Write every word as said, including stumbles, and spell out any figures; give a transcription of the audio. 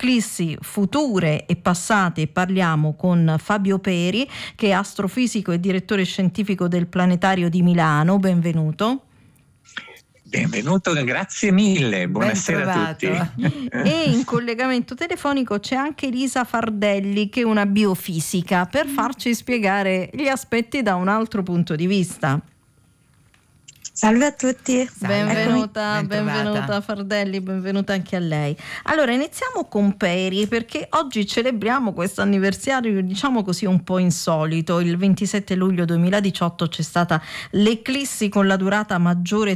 eclissi future e passate, e parliamo con Fabio Peri, che è astrofisico e direttore scientifico del Planetario di Milano. Benvenuto. Benvenuto, grazie mille, buonasera a tutti. E in collegamento telefonico c'è anche Elisa Fardelli, che è una biofisica, per farci spiegare gli aspetti da un altro punto di vista. Salve a tutti. Benvenuta, benvenuta Fardelli, benvenuta anche a lei. Allora iniziamo con Peri, perché oggi celebriamo questo anniversario, diciamo così, un po' insolito. Il ventisette luglio duemiladiciotto c'è stata l'eclissi con la durata maggiore